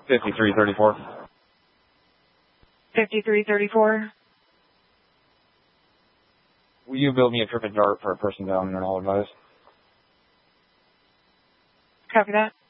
5334. 5334. Will you build me a trip at DART for a person down in an all advice? Copy that.